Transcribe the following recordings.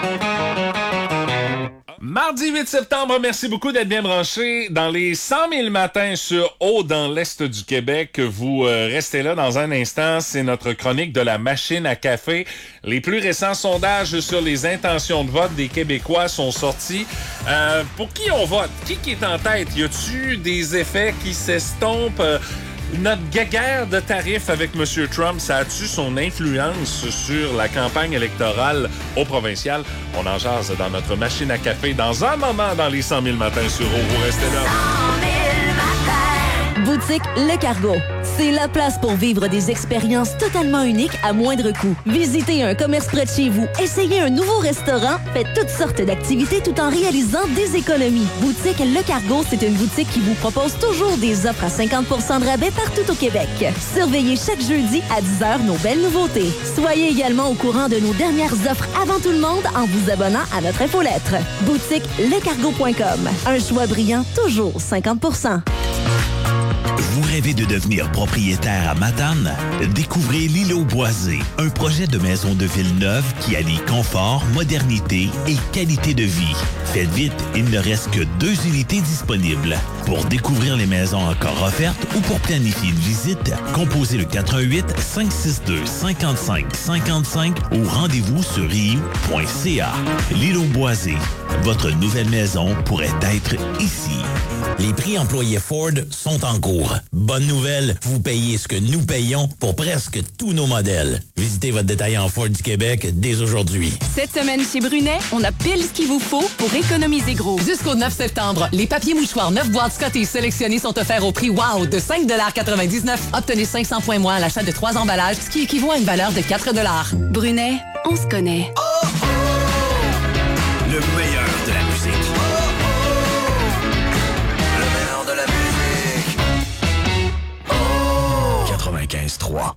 Mardi 8 septembre, merci beaucoup d'être bien branchés dans les 100 000 matins sur Haut dans l'Est du Québec. Vous restez là dans un instant. C'est notre chronique de la machine à café. Les plus récents sondages sur les intentions de vote des Québécois sont sortis. Pour qui on vote? Qui est en tête? Y a-tu des effets qui s'estompent? Notre guéguerre de tarifs avec M. Trump, ça a-tu son influence sur la campagne électorale au provincial? On en jase dans notre machine à café dans un moment dans les 100 000 matins sur Eau. Vous restez là. 100 000 matins. Boutique Le Cargo. C'est la place pour vivre des expériences totalement uniques à moindre coût. Visitez un commerce près de chez vous, essayez un nouveau restaurant, faites toutes sortes d'activités tout en réalisant des économies. Boutique Le Cargo, c'est une boutique qui vous propose toujours des offres à 50 de rabais partout au Québec. Surveillez chaque jeudi à 10h nos belles nouveautés. Soyez également au courant de nos dernières offres avant tout le monde en vous abonnant à notre infolettre. Boutique lecargo.com. Un choix brillant, toujours 50 %. Vous rêvez de devenir propriétaire à Matane? Découvrez l'Îlot Boisé, un projet de maison de ville neuve qui allie confort, modernité et qualité de vie. Faites vite, il ne reste que 2 unités disponibles. Pour découvrir les maisons encore offertes ou pour planifier une visite, composez le 418-562-5555 ou rendez-vous sur riu.ca. L'Îlot Boisé, votre nouvelle maison pourrait être ici. Les prix employés Ford sont en cours. Bonne nouvelle, vous payez ce que nous payons pour presque tous nos modèles. Visitez votre détaillant Ford du Québec dès aujourd'hui. Cette semaine chez Brunet, on a pile ce qu'il vous faut pour économiser gros. Jusqu'au 9 septembre, les papiers mouchoirs 9 boîtes Scotties sélectionnés sont offerts au prix WOW de 5,99 $. Obtenez 500 points moins à l'achat de 3 emballages, ce qui équivaut à une valeur de 4 $. Brunet, on se connaît. Oh, oh! Le meilleur de la musique. Le meilleur de la musique. 95.3.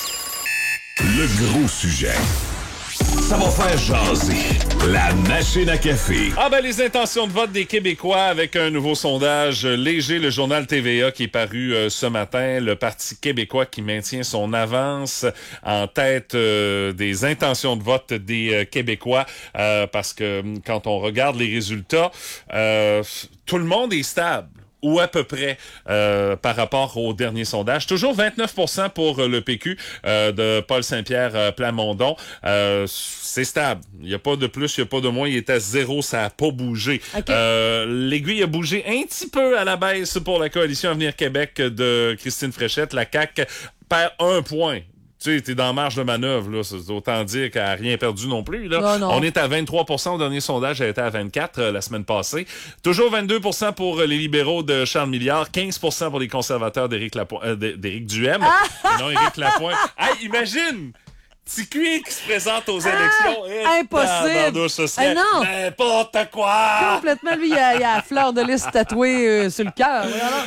Le gros sujet. Ça va faire jaser. La machine à café. Ah ben les intentions de vote des Québécois avec un nouveau sondage léger, le journal TVA qui est paru ce matin. Le Parti québécois qui maintient son avance en tête des intentions de vote des Québécois parce que quand on regarde les résultats, tout le monde est stable. Ou à peu près par rapport au dernier sondage. Toujours 29% pour le PQ de Paul Saint-Pierre Plamondon. C'est stable. Il n'y a pas de plus, il n'y a pas de moins. Il est à 0, ça n'a pas bougé. Okay. L'aiguille a bougé un petit peu à la baisse pour la coalition Avenir Québec de Christine Fréchette. La CAQ perd 1 point. Tu sais, t'es dans marge de manœuvre, là. C'est autant dire qu'elle n'a rien perdu non plus, là. Non. On est à 23%. Au dernier sondage, elle était à 24% la semaine passée. Toujours 22% pour les libéraux de Charles Milliard. 15% pour les conservateurs d'Éric Duhem. Non, Éric Lapointe. Hey, imagine! TQ qui se présente aux élections. Impossible! Ce serait non. N'importe quoi! Complètement, lui, il a la fleur de lys tatouée sur le cœur.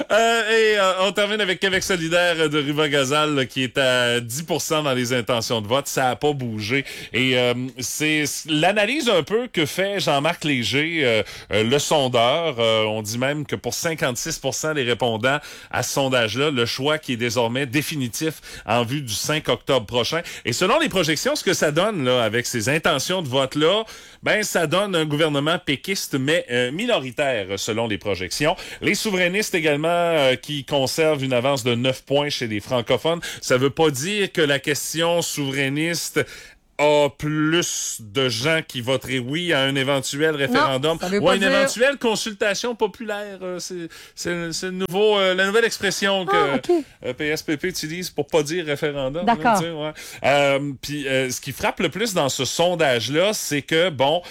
On termine avec Québec solidaire de Ruvagazal qui est à 10% dans les intentions de vote. Ça n'a pas bougé. Et c'est l'analyse un peu que fait Jean-Marc Léger, le sondeur. On dit même que pour 56% des répondants à ce sondage-là, le choix qui est désormais définitif en vue du 5 octobre prochain. Et selon les projections, ce que ça donne là avec ces intentions de vote-là, ben ça donne un gouvernement péquiste, mais minoritaire selon les projections. Les souverainistes également qui conservent une avance de 9 points chez les francophones. Ça veut pas dire que la question souverainiste a plus de gens qui voteraient oui à un éventuel référendum ou à une éventuelle consultation populaire. C'est le nouveau, la nouvelle expression que PSPP utilise pour pas dire référendum. D'accord. Puis ce qui frappe le plus dans ce sondage-là, c'est que,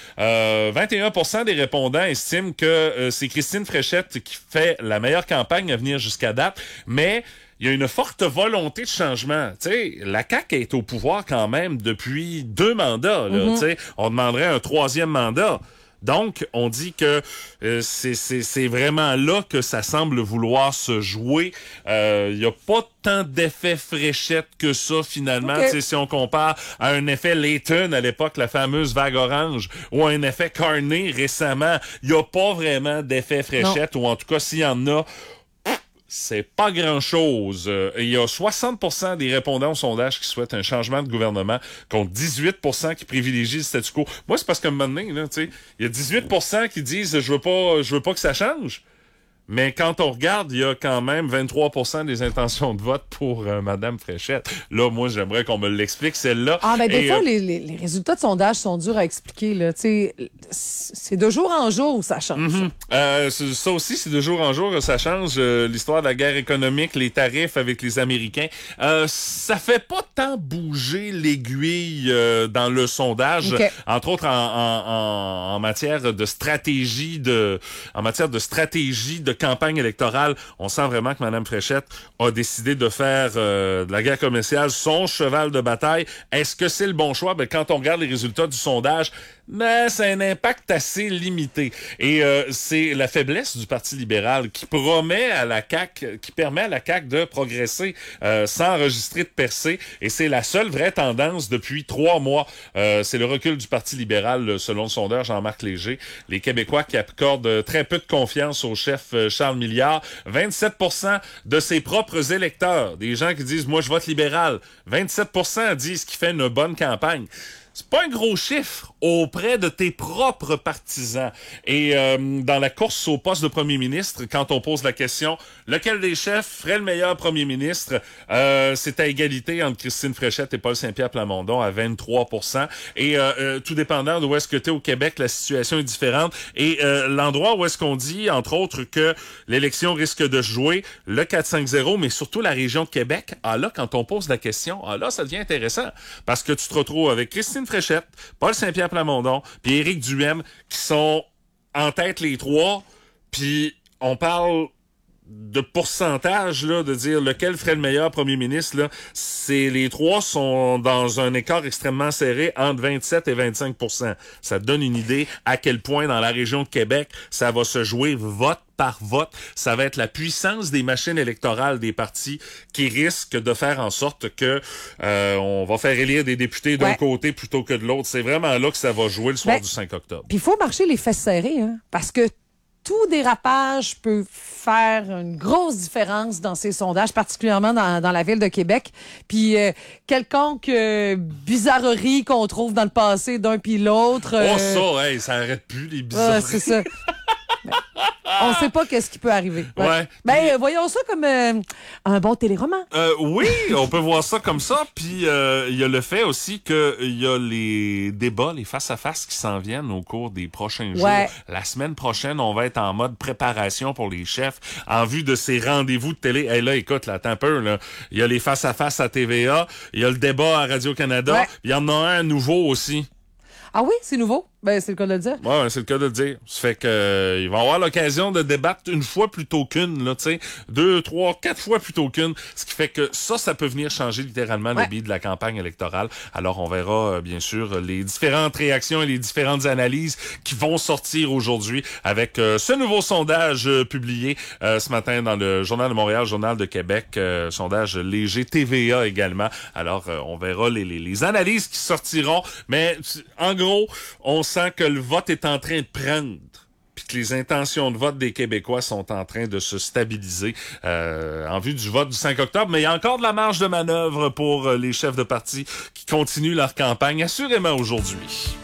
21% des répondants estiment que c'est Christine Fréchette qui fait la meilleure campagne à venir jusqu'à date, mais il y a une forte volonté de changement. Tu sais, la CAQ est au pouvoir quand même depuis 2 mandats. Là, tu sais, on demanderait un 3e mandat. Donc, on dit que c'est vraiment là que ça semble vouloir se jouer. Il n'y a pas tant d'effet Fréchette que ça, finalement. Okay. Si on compare à un effet Layton, à l'époque, la fameuse vague orange, ou un effet Carney récemment, il n'y a pas vraiment d'effet Fréchette, ou en tout cas, s'il y en a, c'est pas grand-chose. Il y a 60% des répondants au sondage qui souhaitent un changement de gouvernement, contre 18% qui privilégient le statu quo. Moi, c'est parce qu'à un moment donné, là, tu sais, il y a 18% qui disent je veux pas que ça change. Mais quand on regarde, il y a quand même 23% des intentions de vote pour Mme Fréchette. Là, moi, j'aimerais qu'on me l'explique, celle-là. Ah, ben des fois, les résultats de sondage sont durs à expliquer, là. Tu sais, c'est de jour en jour où ça change. Ça aussi, c'est de jour en jour, ça change. L'histoire de la guerre économique, les tarifs avec les Américains, ça fait pas tant bouger l'aiguille dans le sondage, Okay. entre autres en matière de stratégie de campagne électorale. On sent vraiment que Mme Fréchette a décidé de faire de la guerre commerciale son cheval de bataille. Est-ce que c'est le bon choix? Ben, quand on regarde les résultats du sondage, mais c'est un impact assez limité. Et c'est la faiblesse du Parti libéral qui permet à la CAQ de progresser sans enregistrer de percée. Et c'est la seule vraie tendance depuis 3 mois. C'est le recul du Parti libéral, selon le sondeur Jean-Marc Léger. Les Québécois qui accordent très peu de confiance au chef Charles Milliard. 27% de ses propres électeurs, des gens qui disent « Moi, je vote libéral ». 27% disent qu'il fait une bonne campagne. C'est pas un gros chiffre auprès de tes propres partisans. Et dans la course au poste de premier ministre, quand on pose la question « Lequel des chefs ferait le meilleur premier ministre? » C'est à égalité entre Christine Fréchette et Paul Saint-Pierre Plamondon à 23%. Et tout dépendant d'où est-ce que tu es au Québec, la situation est différente. Et l'endroit où est-ce qu'on dit, entre autres, que l'élection risque de jouer, le 4-5-0, mais surtout la région de Québec, là, quand on pose la question, là, ça devient intéressant. Parce que tu te retrouves avec Christine Fréchette, Paul Saint-Pierre Plamondon, puis Éric Duhem, qui sont en tête les 3, puis on parle de pourcentage, là, de dire lequel ferait le meilleur premier ministre, là, les 3 sont dans un écart extrêmement serré entre 27 et 25%. Ça te donne une idée à quel point dans la région de Québec, ça va se jouer vote par vote. Ça va être la puissance des machines électorales des partis qui risquent de faire en sorte que on va faire élire des députés d'un côté plutôt que de l'autre. C'est vraiment là que ça va jouer le soir du 5 octobre. Puis il faut marcher les fesses serrées, hein, parce que tout dérapage peut faire une grosse différence dans ces sondages, particulièrement dans la ville de Québec. Puis quelconque bizarrerie qu'on trouve dans le passé d'un puis l'autre. Ça arrête plus les bizarreries. C'est ça. On ne sait pas qu'est-ce qui peut arriver. Ouais. Voyons ça comme un bon téléroman. Oui, on peut voir ça comme ça. Puis il y a le fait aussi qu'il y a les débats, les face-à-face qui s'en viennent au cours des prochains jours. La semaine prochaine, on va être en mode préparation pour les chefs en vue de ces rendez-vous de télé. Hey, là, écoute, là, attends un peu. Là. Il y a les face-à-face à TVA, il y a le débat à Radio-Canada. Il y en a un nouveau aussi. Ah oui, c'est nouveau? Ben, c'est le cas de le dire. Ouais, c'est le cas de le dire. Ça fait que ils vont avoir l'occasion de débattre une fois plutôt qu'une, là, tu sais, 2, 3, 4 fois plutôt qu'une. Ce qui fait que ça peut venir changer littéralement le billet de la campagne électorale. Alors, on verra, bien sûr, les différentes réactions et les différentes analyses qui vont sortir aujourd'hui avec ce nouveau sondage publié ce matin dans le Journal de Montréal, Journal de Québec, sondage léger TVA également. Alors, on verra les analyses qui sortiront. Mais, en gros, on sent que le vote est en train de prendre, puis que les intentions de vote des Québécois sont en train de se stabiliser en vue du vote du 5 octobre. Mais il y a encore de la marge de manœuvre pour les chefs de parti qui continuent leur campagne, assurément aujourd'hui.